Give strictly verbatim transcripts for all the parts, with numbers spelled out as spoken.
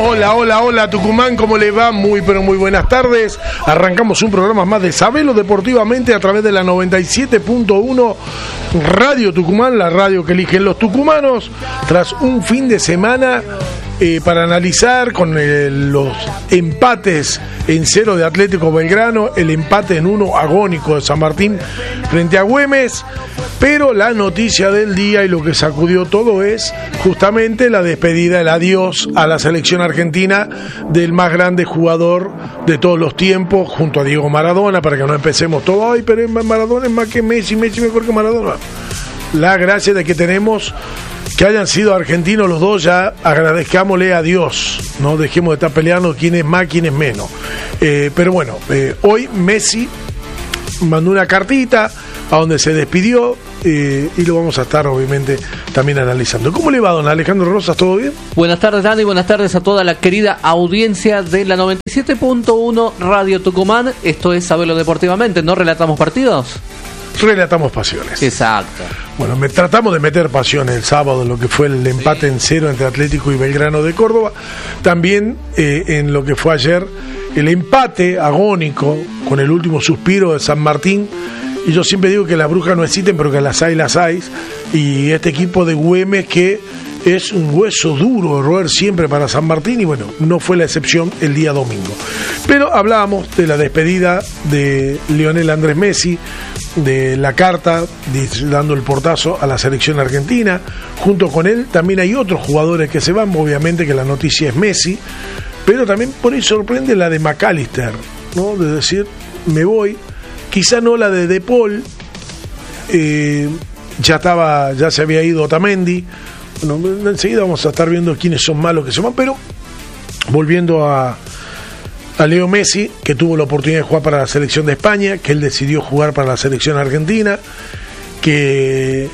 Hola, hola, hola Tucumán, ¿cómo le va? Muy, pero muy buenas tardes. Arrancamos un programa más de Sabelo Deportivamente a través de la noventa y siete punto uno Radio Tucumán, la radio que eligen los tucumanos, tras un fin de semana eh, para analizar con el, los empates en cero de Atlético Belgrano, el empate en uno agónico de San Martín frente a Güemes, pero la noticia del día y lo que sacudió todo es justamente la despedida, el adiós a la selección argentina del más grande jugador de todos los tiempos, junto a Diego Maradona, para que no empecemos todo, ay, pero Maradona es más que Messi, Messi mejor que Maradona. La gracia de que tenemos que hayan sido argentinos los dos, ya agradezcámosle a Dios, no dejemos de estar peleando quién es más, quién es menos. Eh, pero bueno, eh, hoy Messi mandó una cartita a donde se despidió eh, y lo vamos a estar obviamente también analizando. ¿Cómo le va, don Alejandro Rosas? ¿Todo bien? Buenas tardes, Dani, buenas tardes a toda la querida audiencia de la noventa y siete punto uno Radio Tucumán. Esto es Sabelo Deportivamente, ¿no relatamos partidos? Relatamos pasiones. Exacto. Bueno, me, tratamos de meter pasiones el sábado en lo que fue el empate sí. en cero entre Atlético y Belgrano de Córdoba. También eh, en lo que fue ayer el empate agónico con el último suspiro de San Martín. Y yo siempre digo que las brujas no existen, pero que las hay, las hay. Y este equipo de Güemes que es un hueso duro de roer siempre para San Martín, y bueno, no fue la excepción el día domingo. Pero hablábamos de la despedida de Lionel Andrés Messi, de la carta dando el portazo a la selección argentina. Junto con él también hay otros jugadores que se van, obviamente que la noticia es Messi, pero también por ahí sorprende la de McAllister, ¿no? De decir, me voy. Quizá no la de De Paul, eh, ya estaba, ya se había ido Otamendi. Bueno, enseguida vamos a estar viendo quiénes son malos que se van, pero volviendo a, a Leo Messi, que tuvo la oportunidad de jugar para la selección de España, que él decidió jugar para la selección argentina, que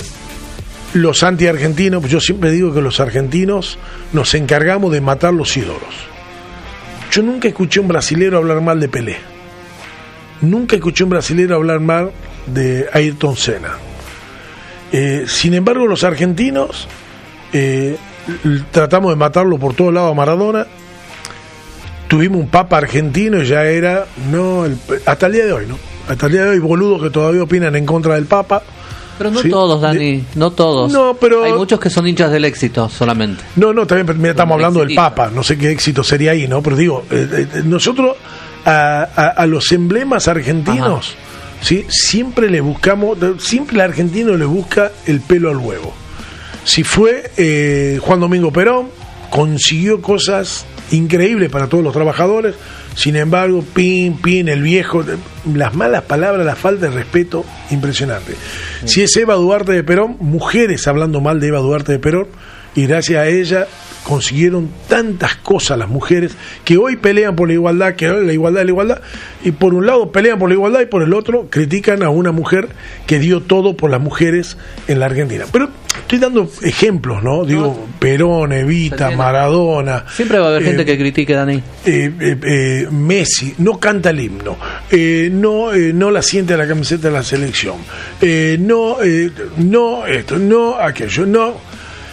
los anti-argentinos, yo siempre digo que los argentinos nos encargamos de matar los ídolos. Yo nunca escuché a un brasilero hablar mal de Pelé. Nunca escuché a un brasilero hablar mal de Ayrton Senna. Eh, sin embargo, los argentinos eh, tratamos de matarlo por todos lados a Maradona. Tuvimos un papa argentino y ya era, no, el, hasta el día de hoy, ¿no? Hasta el día de hoy, boludos que todavía opinan en contra del papa. Pero no ¿sí? todos, Dani, de, no todos. No, pero hay muchos que son hinchas del éxito solamente. No, no, también mira, estamos hablando del papa, no sé qué éxito sería ahí, ¿no? Pero digo, eh, eh, nosotros a, a, a los emblemas argentinos, ajá, ¿sí? Siempre le buscamos, siempre el argentino le busca el pelo al huevo. Si fue eh, Juan Domingo Perón, consiguió cosas increíbles para todos los trabajadores. Sin embargo, pin, pin, el viejo, las malas palabras, la falta de respeto, impresionante. Sí. Si es Eva Duarte de Perón, mujeres hablando mal de Eva Duarte de Perón, y gracias a ella consiguieron tantas cosas las mujeres que hoy pelean por la igualdad, que hoy la igualdad, la igualdad, y por un lado pelean por la igualdad y por el otro critican a una mujer que dio todo por las mujeres en la Argentina. Pero estoy dando ejemplos, ¿no? Digo, no. Perón, Evita, Maradona. Siempre va a haber eh, gente que critique, Dani. Eh, eh, eh, Messi no canta el himno, eh, no, eh, no la siente a la camiseta de la selección, eh, no, eh, no esto, no aquello, no.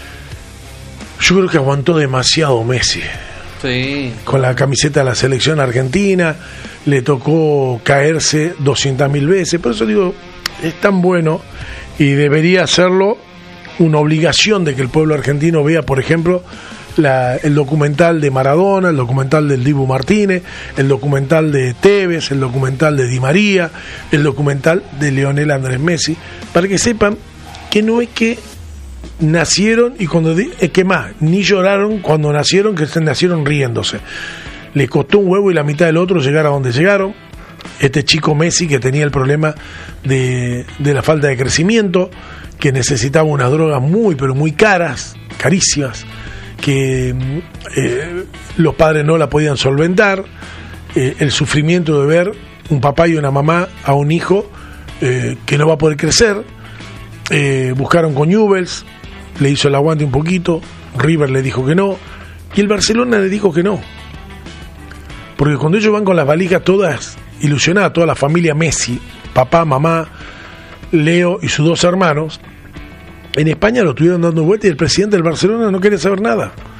Yo creo que aguantó demasiado Messi. Sí. Con la camiseta de la selección argentina, le tocó caerse doscientas mil veces. Por eso digo, es tan bueno y debería hacerlo una obligación de que el pueblo argentino vea, por ejemplo, la, el documental de Maradona, el documental del Dibu Martínez, el documental de Tevez, el documental de Di María, el documental de Lionel Andrés Messi, para que sepan que no es que nacieron y cuando di, es que más, ni lloraron cuando nacieron, que se nacieron riéndose. Les costó un huevo y la mitad del otro llegar a donde llegaron. Este chico Messi que tenía el problema de, de la falta de crecimiento, que necesitaba unas drogas muy pero muy caras, carísimas, que eh, los padres no la podían solventar, eh, el sufrimiento de ver un papá y una mamá a un hijo eh, que no va a poder crecer. Eh, buscaron con Newell's, le hizo el aguante un poquito, River le dijo que no, y el Barcelona le dijo que no. Porque cuando ellos van con las valijas todas ilusionadas, toda la familia Messi, papá, mamá, Leo y sus dos hermanos, en España lo estuvieron dando vuelta y el presidente del Barcelona no quería saber nada.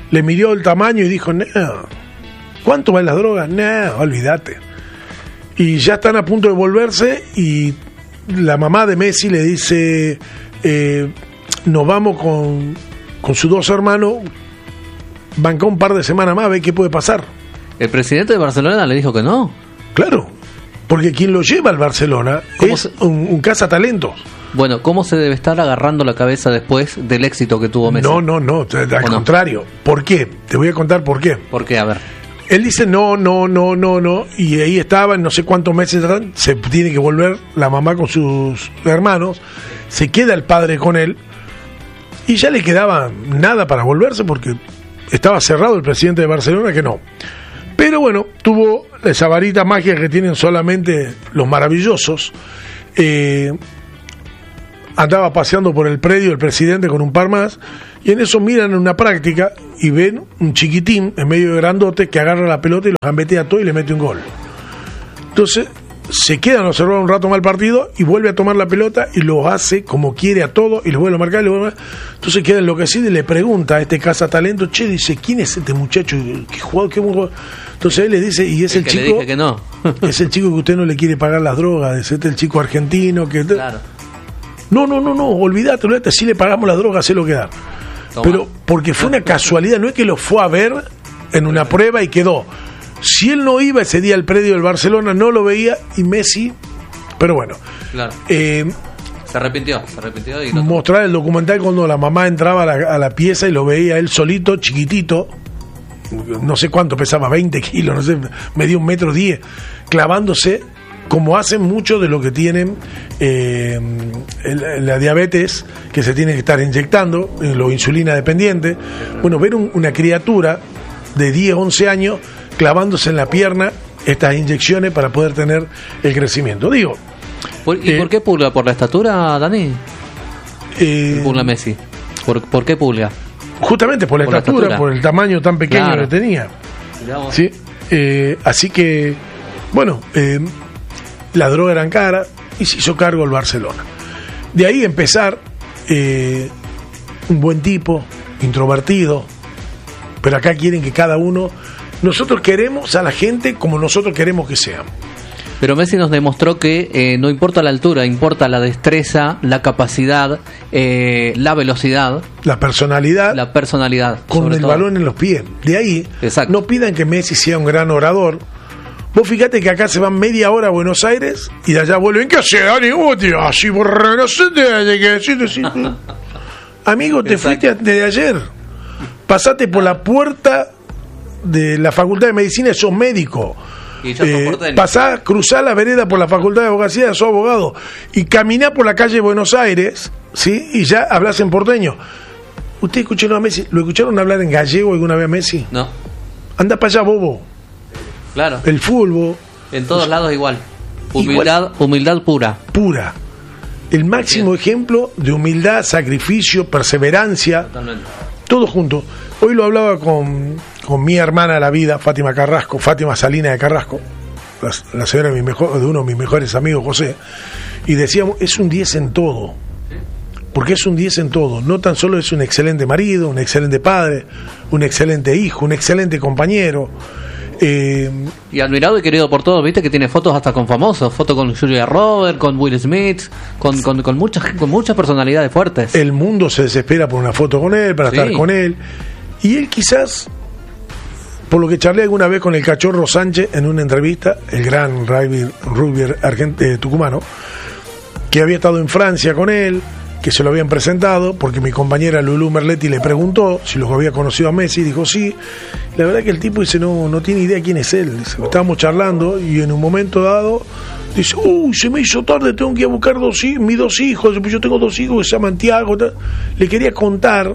le midió el tamaño y dijo, no, ¿cuánto valen las drogas? No, olvídate. Y ya están a punto de volverse y la mamá de Messi le dice, eh, nos vamos con, con sus dos hermanos, banca un par de semanas más, ve qué puede pasar. El presidente de Barcelona le dijo que no. Claro, porque quien lo lleva al Barcelona es se... un, un cazatalentos. Bueno, ¿cómo se debe estar agarrando la cabeza después del éxito que tuvo Messi? No, no, no, al contrario. No? ¿Por qué? Te voy a contar por qué. ¿Por qué? A ver. Él dice no, no, no, no, no, y ahí estaba, no sé cuántos meses atrás, se tiene que volver la mamá con sus hermanos, se queda el padre con él, y ya le quedaba nada para volverse porque estaba cerrado el presidente de Barcelona que no. Pero bueno, tuvo esa varita mágica que tienen solamente los maravillosos. Eh, andaba paseando por el predio el presidente con un par más, y en eso miran una práctica y ven un chiquitín en medio de grandote que agarra la pelota y lo gambetea todo y le mete un gol. Entonces se quedan a observar un rato mal partido y vuelve a tomar la pelota y lo hace como quiere a todo y lo vuelve a marcar, y lo vuelve a... Entonces queda enloquecido y le pregunta a este cazatalento, che, dice, ¿quién es este muchacho? ¿Qué jugador? ¿Qué jugador? Entonces él le dice, y es el, el que chico le dije que no. es el chico que usted no le quiere pagar las drogas, es este el chico argentino que... Claro. No, no, no, no, olvídate, olvídate, si le pagamos la droga, se lo queda. Pero porque fue una casualidad, no es que lo fue a ver en una prueba y quedó. Si él no iba ese día al predio del Barcelona, no lo veía, y Messi, pero bueno. Claro. Eh, se arrepintió, se arrepintió. Y mostrar el documental cuando la mamá entraba a la, a la pieza y lo veía él solito, chiquitito, no sé cuánto pesaba, veinte kilos, no sé, medía un metro diez, clavándose, como hacen muchos de los que tienen eh, el, la diabetes, que se tiene que estar inyectando, eh, lo insulina dependiente. Bueno, ver un, una criatura de diez, once años clavándose en la pierna estas inyecciones para poder tener el crecimiento. Digo. ¿Por, ¿Y eh, por qué pulga? ¿Por la estatura, Dani? Eh, pulga Messi. ¿Por, ¿Por qué pulga? Justamente por la, por estatura, la estatura, por el tamaño tan pequeño claro. que tenía. ¿Sí? Eh, así que, bueno, eh, la droga era cara y se hizo cargo el Barcelona. De ahí empezar, eh, un buen tipo, introvertido, pero acá quieren que cada uno... Nosotros queremos a la gente como nosotros queremos que sean. Pero Messi nos demostró que eh, no importa la altura, importa la destreza, la capacidad, eh, la velocidad, la personalidad, la personalidad con el todo. balón en los pies. De ahí, exacto. No pidan que Messi sea un gran orador. Vos fíjate que acá se van media hora a Buenos Aires y de allá vuelven. ¿Qué hace, Dani? Así por no sé de amigo, te exacto. fuiste desde ayer. Pasaste por la puerta de la Facultad de Medicina, sos médico. Eh, pasá, cruzá la vereda por la Facultad de Abogacía, sos abogado, y caminá por la calle de Buenos Aires, ¿sí? Y ya hablas en porteño. ¿Ustedes escucharon a Messi? ¿Lo escucharon hablar en gallego alguna vez a Messi? No. Anda para allá, bobo. Claro. El fútbol. En todos pues, lados igual. Humildad, igual. humildad pura. Pura. El máximo Bien. ejemplo de humildad, sacrificio, perseverancia. Totalmente. Todo junto. Hoy lo hablaba con, con mi hermana de la vida, Fátima Carrasco, Fátima Salina de Carrasco, la, la señora de, mi mejor, de uno de mis mejores amigos, José, y decíamos, es un diez en todo, porque es un diez en todo, no tan solo es un excelente marido, un excelente padre, un excelente hijo, un excelente compañero. Eh, y admirado y querido por todos, viste que tiene fotos hasta con famosos, fotos con Julia Roberts, con Will Smith, con, con, con, muchas, con muchas personalidades fuertes. El mundo se desespera por una foto con él, para sí. estar con él. Y él quizás, por lo que charlé alguna vez con el Cachorro Sánchez en una entrevista, el gran rugby eh, tucumano, que había estado en Francia con él, que se lo habían presentado, porque mi compañera Lulú Merletti le preguntó si los había conocido a Messi, y dijo sí. La verdad que el tipo dice, no, no tiene idea quién es él. Dice, estábamos charlando y en un momento dado dice, uy, se me hizo tarde, tengo que ir a buscar dos, mis dos hijos, yo tengo dos hijos que se llaman Tiago. Le quería contar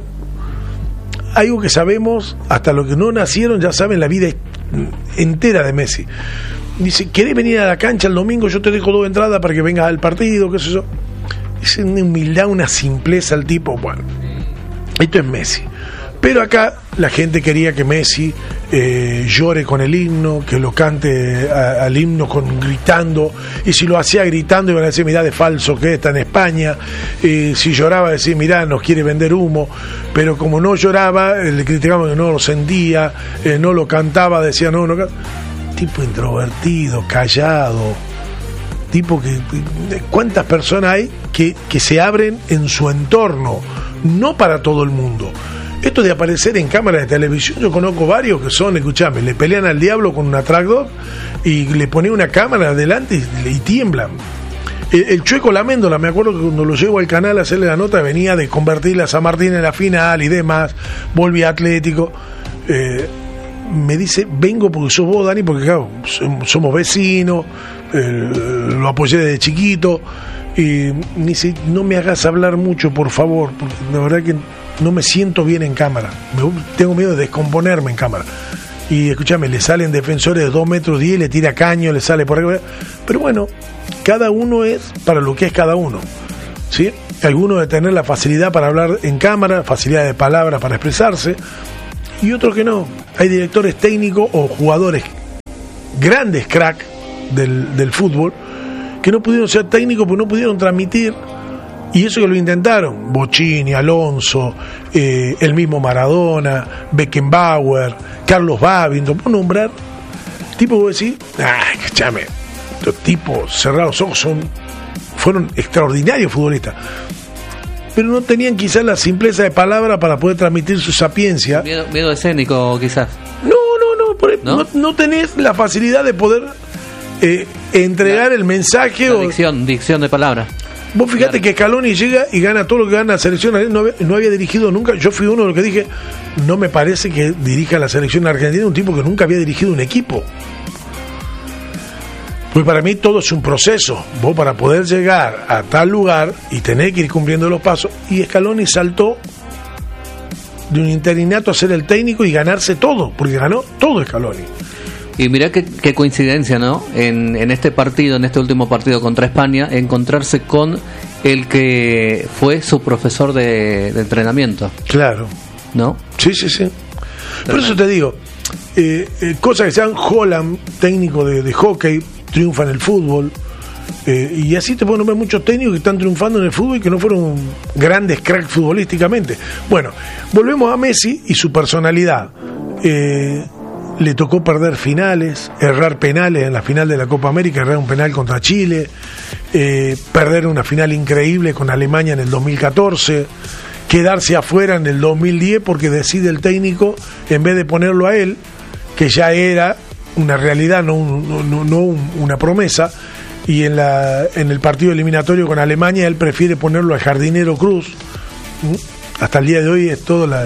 algo que sabemos, hasta los que no nacieron ya saben la vida entera de Messi. Dice, ¿querés venir a la cancha el domingo? Yo te dejo dos entradas para que vengas al partido, qué sé yo. Es una humildad, una simpleza el tipo. Bueno, esto es Messi. Pero acá la gente quería que Messi eh, llore con el himno, que lo cante a, al himno con gritando, y si lo hacía gritando iban a decir mirá de falso que está en España, y si lloraba decir mirá nos quiere vender humo, pero como no lloraba le criticaban que no lo sentía, eh, no lo cantaba, decía no, no tipo introvertido, callado, tipo que cuántas personas hay que, que se abren en su entorno, no para todo el mundo. Esto de aparecer en cámaras de televisión, yo conozco varios que son, escuchame, le pelean al diablo con una track dog y le pone una cámara adelante y, y tiemblan. El, el Chueco Laméndola, me acuerdo que cuando lo llevo al canal a hacerle la nota, venía de convertir a San Martín en la final y demás, volví a Atlético. Eh, me dice, vengo porque sos vos, Dani, porque claro, somos vecinos, eh, lo apoyé desde chiquito. Y me dice, no me hagas hablar mucho, por favor, porque la verdad que no me siento bien en cámara, me, tengo miedo de descomponerme en cámara. Y escúchame, le salen defensores de dos metros diez, le tira caño, le sale por ahí. Pero bueno, cada uno es para lo que es cada uno, ¿sí? Algunos de tener la facilidad para hablar en cámara, facilidad de palabras para expresarse, y otros que no. Hay directores técnicos o jugadores grandes crack del, del fútbol que no pudieron ser técnicos porque no pudieron transmitir. Y eso que lo intentaron, Bochini, Alonso, eh, el mismo Maradona, Beckenbauer, Carlos Babington, puedo nombrar, tipo que vos decís, ay, escúchame, los tipos cerrados los ojos son, fueron extraordinarios futbolistas, pero no tenían quizás la simpleza de palabra para poder transmitir su sapiencia. Miedo, miedo escénico quizás. No, no, no, por, ¿No? no, no tenés la facilidad de poder eh, entregar la, el mensaje. La o dicción, dicción de palabra. Vos fíjate claro. que Scaloni llega y gana todo lo que gana la selección, no había, no había dirigido nunca, yo fui uno de los que dije, no me parece que dirija la selección argentina un tipo que nunca había dirigido un equipo. Pues para mí todo es un proceso, vos para poder llegar a tal lugar y tener que ir cumpliendo los pasos, y Scaloni saltó de un interinato a ser el técnico y ganarse todo, porque ganó todo Scaloni. Y mirá qué, qué coincidencia, ¿no? En, en este partido, en este último partido contra España, encontrarse con el que fue su profesor de, de entrenamiento. Claro. ¿No? Sí, sí, sí. Por eso te digo, eh, eh, cosas que sean Holland, técnico de, de hockey, triunfa en el fútbol, eh, y así te puedo nombrar muchos técnicos que están triunfando en el fútbol y que no fueron grandes cracks futbolísticamente. Bueno, volvemos a Messi y su personalidad. Eh... Le tocó perder finales, errar penales en la final de la Copa América, errar un penal contra Chile, eh, perder una final increíble con Alemania en el dos mil catorce, quedarse afuera en el dos mil diez porque decide el técnico, en vez de ponerlo a él, que ya era una realidad, no, un, no, no un, una promesa, y en, la, en el partido eliminatorio con Alemania él prefiere ponerlo al Jardinero Cruz. Hasta el día de hoy es todo la... la,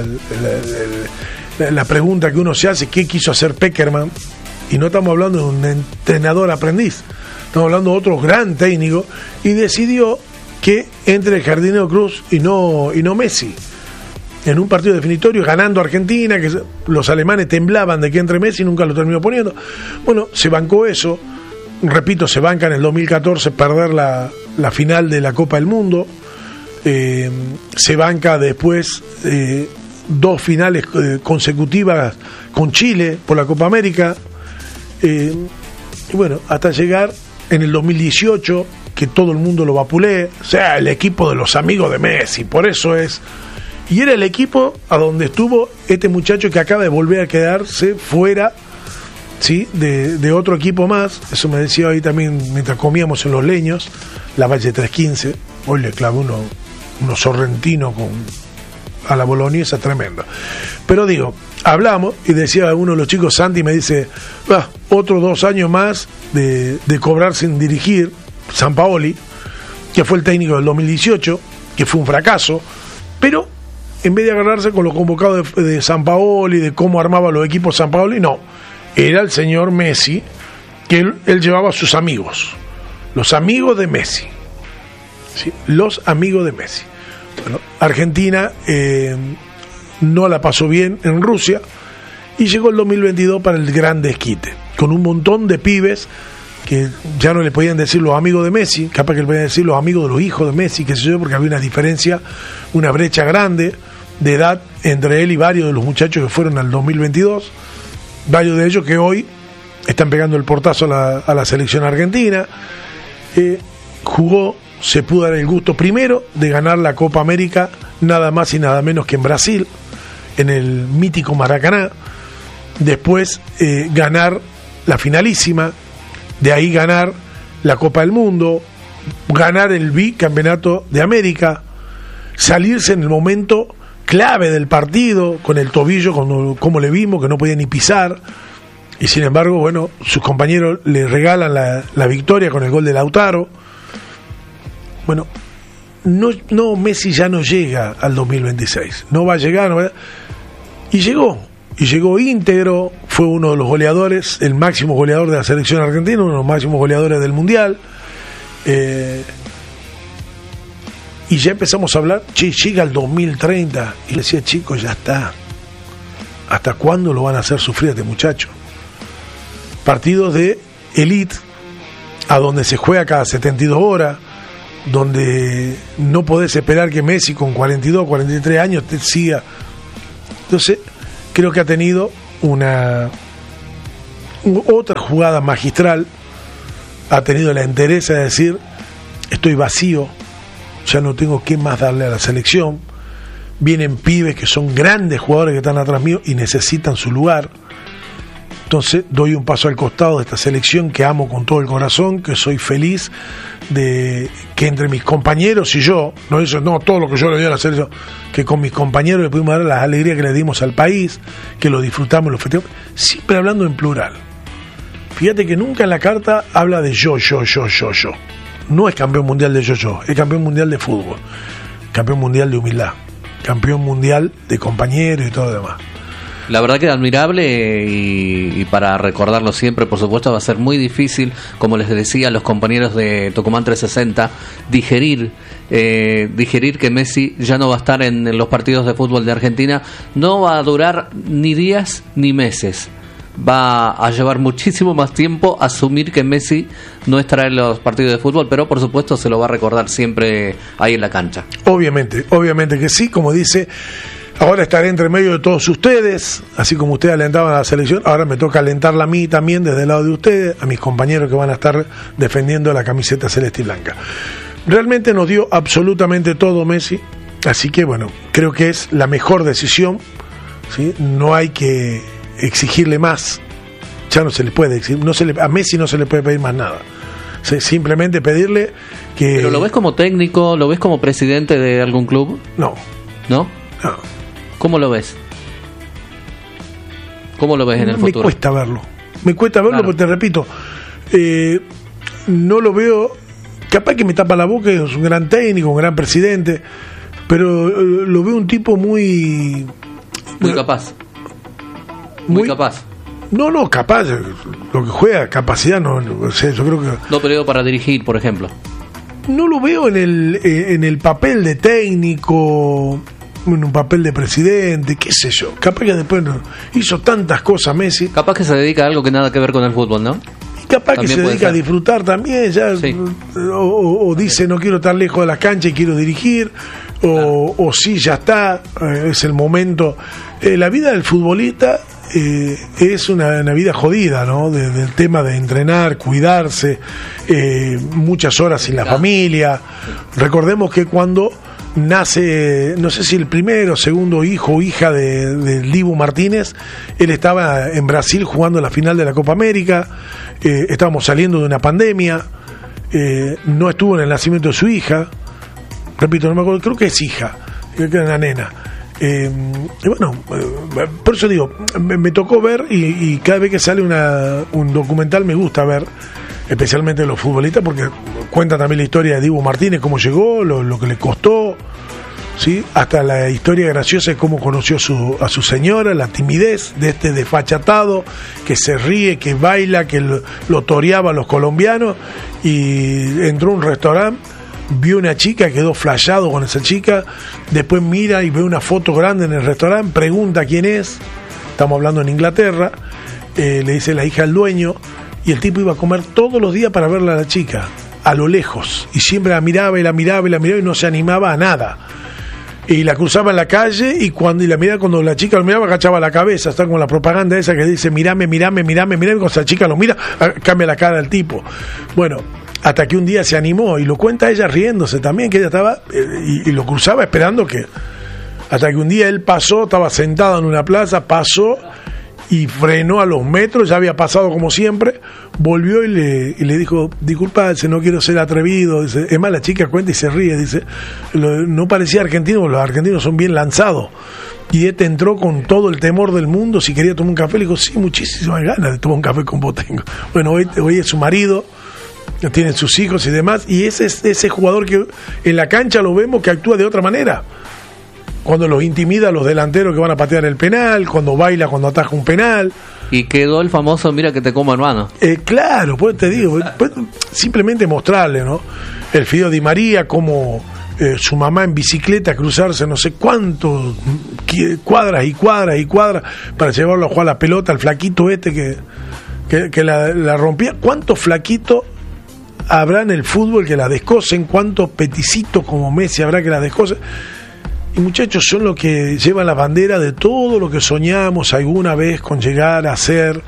la La pregunta que uno se hace, ¿qué quiso hacer Peckerman? Y no estamos hablando de un entrenador aprendiz, estamos hablando de otro gran técnico, y decidió que entre el Jardinero Cruz y no, y no Messi, en un partido definitorio, ganando Argentina, que los alemanes temblaban de que entre Messi, nunca lo terminó poniendo. Bueno, se bancó eso, repito, se banca en el dos mil catorce perder la, la final de la Copa del Mundo, eh, se banca después... Eh, dos finales eh, consecutivas con Chile por la Copa América, eh, y bueno, hasta llegar en el dos mil dieciocho que todo el mundo lo vapulé, o sea, el equipo de los amigos de Messi, por eso es, y era el equipo a donde estuvo este muchacho que acaba de volver a quedarse fuera, ¿sí? de, de otro equipo más. Eso me decía hoy también mientras comíamos en Los Leños, la Valle trescientos quince, hoy le clavé uno, uno sorrentino con a la boloñesa tremenda. Pero digo, hablamos y decía uno de los chicos, Santi, me dice, ah, otros dos años más de, de cobrar sin dirigir, Sampaoli, que fue el técnico del dos mil dieciocho, que fue un fracaso, pero en vez de agarrarse con los convocados de, de Sampaoli, de cómo armaba los equipos Sampaoli, no, era el señor Messi, que él, él llevaba a sus amigos, los amigos de Messi, ¿sí? Los amigos de Messi. Bueno, Argentina eh, no la pasó bien en Rusia y llegó el dos mil veintidós para el gran desquite, con un montón de pibes que ya no le podían decir los amigos de Messi, capaz que le podían decir los amigos de los hijos de Messi, qué sé yo, porque había una diferencia, una brecha grande de edad entre él y varios de los muchachos que fueron al dos mil veintidós. varios de ellos que hoy están pegando el portazo a la, a la selección argentina. Eh, jugó, se pudo dar el gusto primero de ganar la Copa América, nada más y nada menos que en Brasil, en el mítico Maracaná. Después eh, ganar la finalísima, de ahí ganar la Copa del Mundo, ganar el bicampeonato de América, salirse en el momento clave del partido, con el tobillo, como, como le vimos, que no podía ni pisar, y sin embargo, bueno, sus compañeros le regalan la, la victoria con el gol de Lautaro. Bueno, no, no, Messi ya no llega al dos mil veintiséis, no va a llegar, no va a... y llegó, y llegó íntegro, fue uno de los goleadores, el máximo goleador de la selección argentina, uno de los máximos goleadores del Mundial. Eh, y ya empezamos a hablar, che, llega el dos mil treinta, y le decía, chicos, ya está, ¿hasta cuándo lo van a hacer sufrir a este muchacho? Partidos de elite, a donde se juega cada setenta y dos horas, donde no podés esperar que Messi con cuarenta y dos, cuarenta y tres años te siga. Entonces creo que ha tenido una otra jugada magistral, ha tenido la entereza de decir, estoy vacío, ya no tengo qué más darle a la selección, vienen pibes que son grandes jugadores que están atrás mío y necesitan su lugar. Entonces doy un paso al costado de esta selección que amo con todo el corazón, que soy feliz de que entre mis compañeros y yo, no eso, no todo lo que yo le doy a la selección, que con mis compañeros le pudimos dar las alegrías que le dimos al país, que lo disfrutamos, lo festejamos, siempre hablando en plural. Fíjate que nunca en la carta habla de yo, yo, yo, yo, yo. No es campeón mundial de yo, yo, es campeón mundial de fútbol, campeón mundial de humildad, campeón mundial de compañeros y todo lo demás. La verdad que admirable y, y para recordarlo siempre, por supuesto, va a ser muy difícil, como les decía a los compañeros de Tucumán trescientos sesenta, digerir eh, digerir que Messi ya no va a estar en, en los partidos de fútbol de Argentina. No va a durar ni días ni meses. Va a llevar muchísimo más tiempo asumir que Messi no estará en los partidos de fútbol, pero por supuesto se lo va a recordar siempre ahí en la cancha. Obviamente, obviamente que sí, como dice... Ahora estaré entre medio de todos ustedes, así como ustedes alentaban a la selección, ahora me toca alentarla a mí también desde el lado de ustedes, a mis compañeros que van a estar defendiendo la camiseta celeste y blanca. Realmente nos dio absolutamente todo Messi, así que bueno, creo que es la mejor decisión, ¿sí? No hay que exigirle más, ya no se le puede exigir, no se le, a Messi no se le puede pedir más nada. Simplemente pedirle que... ¿Pero lo ves como técnico, lo ves como presidente de algún club? No. ¿No? No. ¿Cómo lo ves? ¿Cómo lo ves en el me futuro? Me cuesta verlo. Me cuesta verlo, claro. Porque te repito, eh, no lo veo. Capaz que me tapa la boca, es un gran técnico, un gran presidente, pero eh, lo veo un tipo muy. Muy capaz. Muy, muy capaz. No, no, capaz. Lo que juega, capacidad, no. no o sea, yo creo que. No, pero para dirigir, por ejemplo. No lo veo en el, eh, en el papel de técnico. En un papel de presidente, qué sé yo, capaz que después no, hizo tantas cosas Messi. Capaz que se dedica a algo que nada que ver con el fútbol, ¿no? Y capaz también que se dedica ser. a disfrutar también, ya, sí. o, o, o dice no quiero estar lejos de las canchas y quiero dirigir, o, claro. o sí, ya está, eh, es el momento. Eh, la vida del futbolista eh, es una, una vida jodida, ¿no? De, del tema de entrenar, cuidarse, eh, muchas horas sin la claro. familia. Recordemos que cuando nace, no sé si el primero o segundo hijo o hija de, de Dibu Martínez, él estaba en Brasil jugando la final de la Copa América, eh, estábamos saliendo de una pandemia, eh, no estuvo en el nacimiento de su hija, repito, no me acuerdo, creo que es hija, creo que era una nena. Eh, y bueno, eh, por eso digo, me, me tocó ver y, y cada vez que sale una, un documental me gusta ver, especialmente los futbolistas, porque cuenta también la historia de Dibu Martínez, cómo llegó, lo, lo que le costó, ¿sí? Hasta la historia graciosa de cómo conoció su, a su señora, la timidez de este desfachatado que se ríe, que baila, que lo, lo toreaba a los colombianos, y entró a un restaurante, vio una chica, quedó flashado con esa chica, después mira y ve una foto grande en el restaurante, pregunta quién es, estamos hablando en Inglaterra, eh, le dice la hija del dueño, y el tipo iba a comer todos los días para verla a la chica, a lo lejos, y siempre la miraba y la miraba y la miraba y no se animaba a nada. y la cruzaba en la calle y cuando y la miraba, cuando la chica lo miraba agachaba la cabeza. Está con la propaganda esa que dice mirame, mirame, mirame, mirame, cuando la chica lo mira cambia la cara del tipo. Bueno, hasta que un día se animó y lo cuenta ella riéndose también, que ella estaba eh, y, y lo cruzaba esperando que hasta que un día él pasó, estaba sentado en una plaza, pasó y frenó a los metros, ya había pasado como siempre, volvió y le, y le dijo, disculpa, no quiero ser atrevido, dice, es más, la chica cuenta y se ríe, dice, no parecía argentino, los argentinos son bien lanzados, y este entró con todo el temor del mundo, si quería tomar un café, le dijo, sí, muchísimas ganas de tomar un café con vos tengo. Bueno, hoy, hoy es su marido, tiene sus hijos y demás, y ese es ese jugador que en la cancha lo vemos que actúa de otra manera. Cuando los intimida a los delanteros que van a patear el penal, cuando baila, cuando ataja un penal. Y quedó el famoso mira que te como hermano. Eh, claro, pues te digo, pues, simplemente mostrarle, ¿no? El Fideo Di María, como eh, su mamá en bicicleta cruzarse no sé cuántos cuadras y cuadras y cuadras para llevarlo a jugar la pelota, al flaquito este que, que, que la, la rompía. ¿Cuántos flaquitos habrá en el fútbol que la descosen? ¿Cuántos peticitos como Messi habrá que la descosen? Y muchachos, son los que llevan la bandera de todo lo que soñamos alguna vez con llegar a ser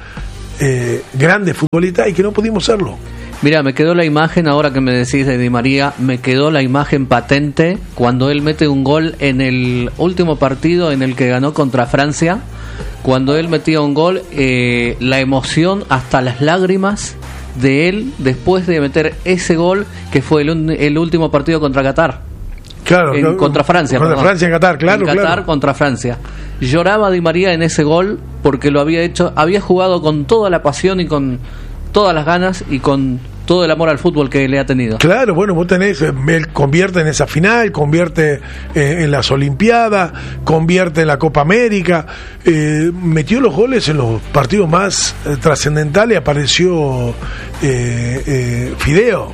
eh, grandes futbolistas y que no pudimos serlo. Mira, me quedó la imagen, ahora que me decís de Di María, me quedó la imagen patente cuando él mete un gol en el último partido en el que ganó contra Francia. Cuando él metía un gol, eh, la emoción hasta las lágrimas de él después de meter ese gol que fue el, el último partido contra Qatar. Claro, en, claro, contra Francia, contra perdón. Francia en Qatar, claro, en Qatar claro. contra Francia. Lloraba Di María en ese gol porque lo había hecho, había jugado con toda la pasión y con todas las ganas y con todo el amor al fútbol que le ha tenido. Claro, bueno, vos tenés, él convierte en esa final, convierte eh, en las Olimpiadas, convierte en la Copa América, eh, metió los goles en los partidos más eh, trascendentales, apareció eh, eh, Fideo.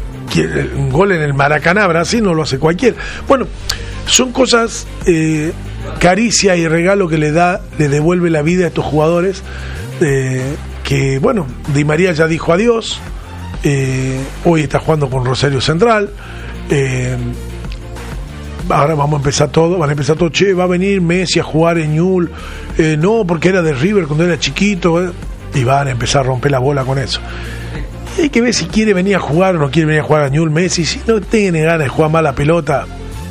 Un gol en el Maracaná, Brasil, no lo hace cualquiera. Bueno, son cosas, eh, caricia y regalo que le da, le devuelve la vida a estos jugadores, eh, que bueno, Di María ya dijo adiós, eh, hoy está jugando con Rosario Central, eh, ahora vamos a empezar todo, van a empezar todo, che, va a venir Messi a jugar en Newell's, eh, no, porque era de River cuando era chiquito, eh, y van a empezar a romper la bola con eso. Hay que ver si quiere venir a jugar o no quiere venir a jugar a Newell's Messi. Si no tiene ganas de jugar más la pelota.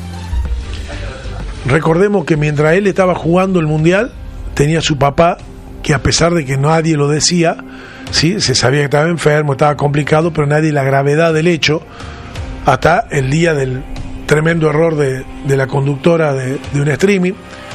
Recordemos que mientras él estaba jugando el Mundial, tenía su papá, que a pesar de que nadie lo decía, sí, se sabía que estaba enfermo, estaba complicado, pero nadie la gravedad del hecho, hasta el día del tremendo error de, de la conductora de, de un streaming,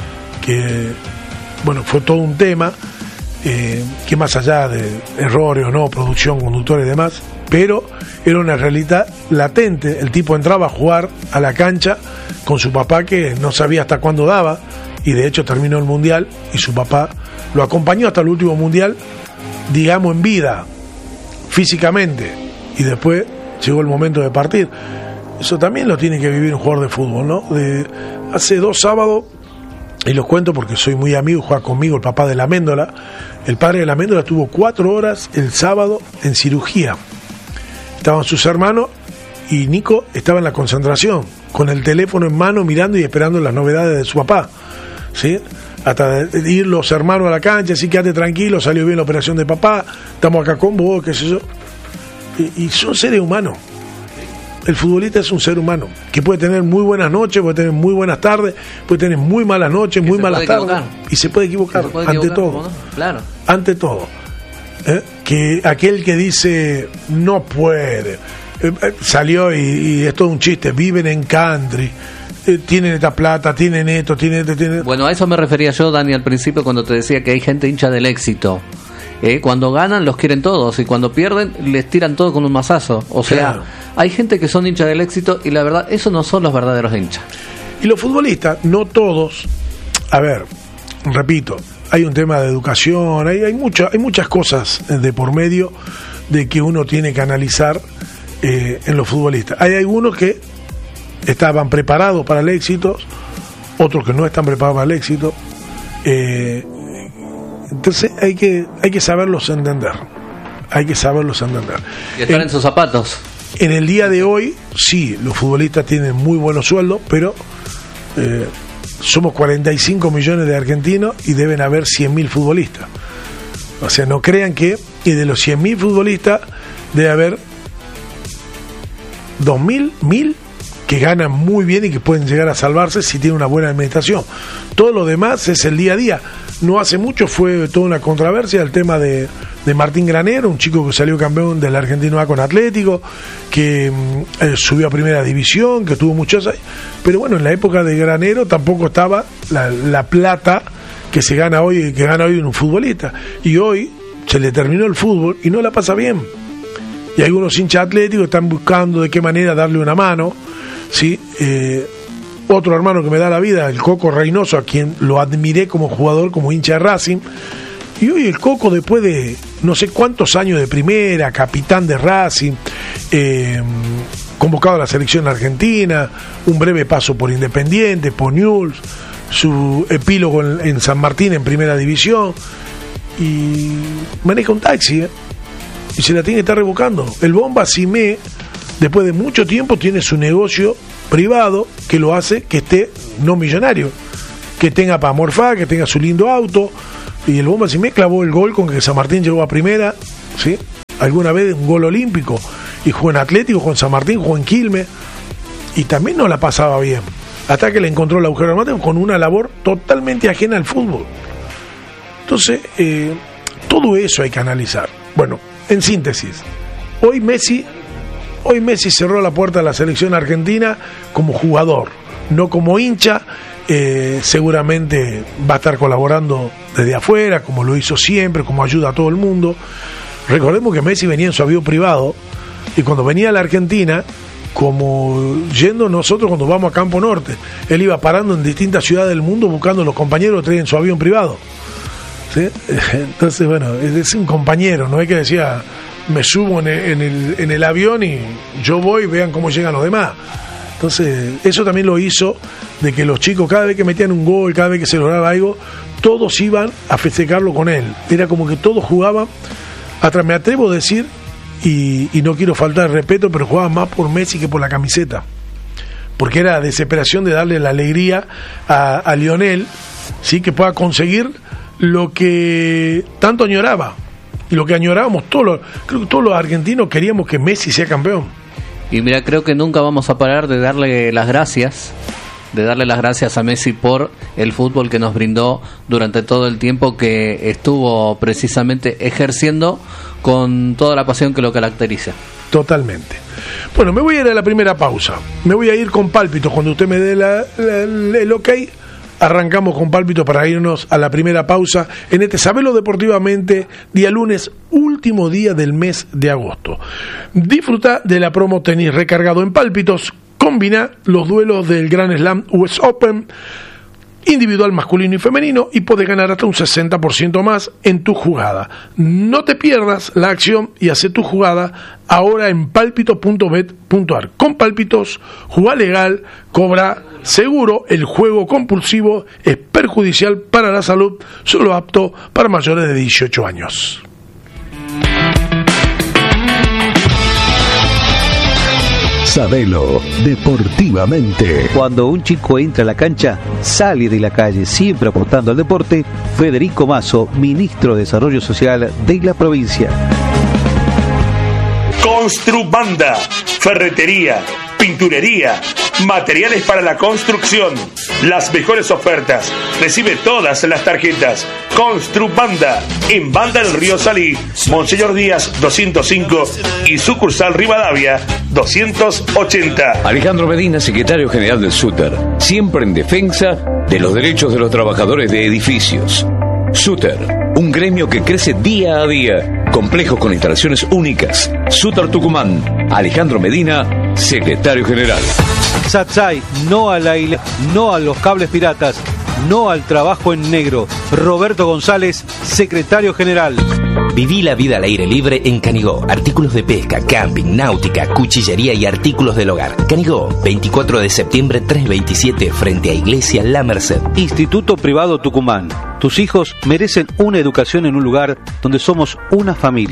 que bueno, fue todo un tema. Eh, que más allá de errores o no, producción, conductores y demás, pero era una realidad latente. El tipo entraba a jugar a la cancha con su papá, que no sabía hasta cuándo daba, y de hecho terminó el Mundial y su papá lo acompañó hasta el último Mundial, digamos en vida, físicamente, y después llegó el momento de partir. Eso también lo tiene que vivir un jugador de fútbol, ¿no? De, hace dos sábados, y los cuento porque soy muy amigo, juega conmigo el papá de la Méndola. El padre de la Méndola estuvo cuatro horas el sábado en cirugía. Estaban sus hermanos y Nico estaba en la concentración, con el teléfono en mano, mirando y esperando las novedades de su papá, ¿sí? Hasta ir los hermanos a la cancha, así quédate tranquilo, salió bien la operación de papá, estamos acá con vos, qué sé yo. Y, y son seres humanos. El futbolista es un ser humano que puede tener muy buenas noches, puede tener muy buenas tardes, puede tener muy malas noches, muy malas tardes, y se puede equivocar, se puede ante equivocar, todo. No? Claro. Ante todo. ¿Eh? Que aquel que dice no puede, eh, salió y, y es todo un chiste, viven en country, eh, tienen esta plata, tienen esto, tienen esto, tienen... Bueno, a eso me refería yo, Dani, al principio cuando te decía que hay gente hincha del éxito. Eh, cuando ganan los quieren todos y cuando pierden les tiran todo con un mazazo. O sea, claro, hay gente que son hinchas del éxito y la verdad, esos no son los verdaderos hinchas. Y los futbolistas, no todos, a ver, repito, hay un tema de educación, hay, hay, mucha, hay muchas cosas de por medio de que uno tiene que analizar eh, en los futbolistas. Hay algunos que estaban preparados para el éxito, otros que no están preparados para el éxito. Eh, Entonces hay que hay que saberlos entender, hay que saberlos entender. Y estar en, en sus zapatos. En el día de hoy, sí, los futbolistas tienen muy buenos sueldos, pero eh, somos cuarenta y cinco millones de argentinos y deben haber cien mil futbolistas. O sea, no crean que, y de los cien mil futbolistas debe haber dos mil, mil que ganan muy bien y que pueden llegar a salvarse si tienen una buena administración. Todo lo demás es el día a día. No hace mucho fue toda una controversia el tema de, de Martín Granero, un chico que salió campeón del Argentino A con Atlético, que eh, subió a primera división, que tuvo muchos años. Pero bueno, en la época de Granero tampoco estaba la, la plata que se gana hoy, que gana hoy en un futbolista. Y hoy se le terminó el fútbol y no la pasa bien. Y algunos hinchas atléticos están buscando de qué manera darle una mano. ¿Sí? Eh, otro hermano que me da la vida, el Coco Reynoso, a quien lo admiré como jugador, como hincha de Racing, y hoy el Coco, después de no sé cuántos años de primera, capitán de Racing, eh, convocado a la selección argentina, un breve paso por Independiente, por Newell's, su epílogo en, en San Martín en primera división, y maneja un taxi, ¿eh? Y se la tiene que estar revocando. El Bomba Cimé, después de mucho tiempo, tiene su negocio privado que lo hace que esté no millonario, que tenga para morfar, que tenga su lindo auto. Y el Bomba Cimé clavó el gol con que San Martín llegó a primera, ¿sí? Alguna vez un gol olímpico, y jugó en Atlético, jugó en San Martín, jugó en Quilmes, y también no la pasaba bien, hasta que le encontró el agujero armado con una labor totalmente ajena al fútbol. Entonces, eh, todo eso hay que analizar. Bueno, en síntesis, hoy Messi Hoy Messi cerró la puerta a la selección argentina como jugador, no como hincha. Eh, seguramente va a estar colaborando desde afuera, como lo hizo siempre, como ayuda a todo el mundo. Recordemos que Messi venía en su avión privado, y cuando venía a la Argentina, como yendo nosotros cuando vamos a Campo Norte, él iba parando en distintas ciudades del mundo buscando a los compañeros que traían su avión privado, ¿sí? Entonces, bueno, es un compañero, no hay que decir... me subo en el, en, el, en el avión y yo voy, vean cómo llegan los demás. Entonces, eso también lo hizo de que los chicos, cada vez que metían un gol, cada vez que se lograba algo, todos iban a festejarlo con él. Era como que todos jugaban, atrás me atrevo a decir, y, y no quiero faltar el respeto, pero jugaban más por Messi que por la camiseta. Porque era desesperación de darle la alegría a, a Lionel, ¿sí? Que pueda conseguir lo que tanto añoraba. Y lo que añorábamos todos los, creo que todos los argentinos queríamos que Messi sea campeón. Y mira, creo que nunca vamos a parar de darle las gracias, de darle las gracias a Messi por el fútbol que nos brindó durante todo el tiempo que estuvo precisamente ejerciendo con toda la pasión que lo caracteriza. Totalmente. Bueno, me voy a ir a la primera pausa. Me voy a ir con pálpitos. Cuando usted me dé la, la, el ok, arrancamos con pálpito para irnos a la primera pausa en este Sabelo Deportivamente, día lunes, último día del mes de agosto. Disfruta de la promo tenis recargado en pálpitos. Combina los duelos del Grand Slam U S Open individual masculino y femenino y podés ganar hasta un sesenta por ciento más en tu jugada. No te pierdas la acción y hace tu jugada ahora en pálpito punto bet punto a r. Con Pálpitos, jugá legal, cobra seguro. El juego compulsivo es perjudicial para la salud, solo apto para mayores de dieciocho años. Sabelo Deportivamente. Cuando un chico entra a la cancha, sale de la calle, siempre aportando al deporte. Federico Mazo, ministro de Desarrollo Social de la provincia. Construbanda, ferretería, pinturería, materiales para la construcción, las mejores ofertas. Recibe todas las tarjetas. Construbanda, en Banda del Río Salí, Monseñor Díaz doscientos cinco y sucursal Rivadavia doscientos ochenta. Alejandro Medina, secretario general del SUTER, siempre en defensa de los derechos de los trabajadores de edificios. SUTER, un gremio que crece día a día, complejos con instalaciones únicas. SUTER Tucumán, Alejandro Medina, secretario general. Satsai, no a la ile- no a los cables piratas, no al trabajo en negro. Roberto González, secretario general. Viví la vida al aire libre en Canigó. Artículos de pesca, camping, náutica, cuchillería y artículos del hogar. Canigó, veinticuatro de septiembre, trescientos veintisiete, frente a Iglesia La Merced. Instituto Privado Tucumán. Tus hijos merecen una educación en un lugar donde somos una familia.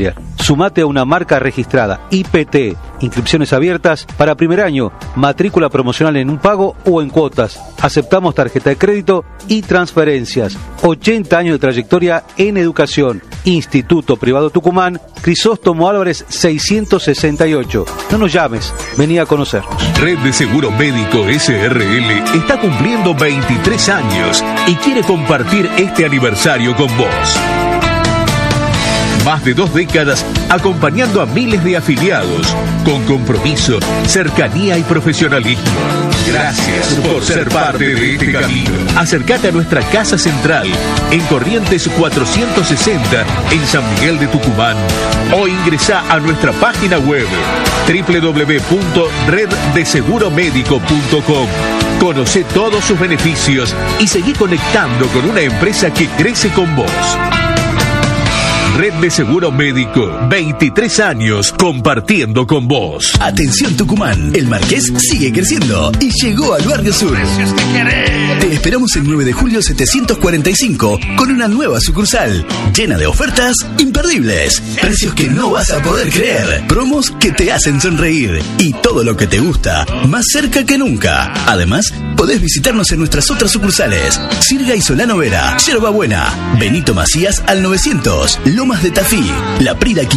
Sumate a una marca registrada, I P T, inscripciones abiertas para primer año, matrícula promocional en un pago o en cuotas. Aceptamos tarjeta de crédito y transferencias. ochenta años de trayectoria en educación. Instituto Privado Tucumán, Crisóstomo Álvarez seiscientos sesenta y ocho. No nos llames, vení a conocernos. Red de Seguro Médico S R L está cumpliendo veintitrés años y quiere compartir este aniversario con vos. Más de dos décadas acompañando a miles de afiliados con compromiso, cercanía y profesionalismo. Gracias por ser parte de este camino. Acércate a nuestra casa central en Corrientes cuatrocientos sesenta en San Miguel de Tucumán o ingresá a nuestra página web doble u doble u doble u punto red de seguro médico punto com. Conoce todos sus beneficios y seguí conectando con una empresa que crece con vos. Red de Seguro Médico, veintitrés años compartiendo con vos. Atención Tucumán, el Marqués sigue creciendo y llegó al Barrio Sur. Te esperamos el nueve de julio setecientos cuarenta y cinco con una nueva sucursal, llena de ofertas imperdibles, precios que no vas a poder creer, promos que te hacen sonreír y todo lo que te gusta, más cerca que nunca. Además, podés visitarnos en nuestras otras sucursales, Sirga y Solano Vera, Yerba Buena, Benito Macías al novecientos, Lomas de Tafí, La Prida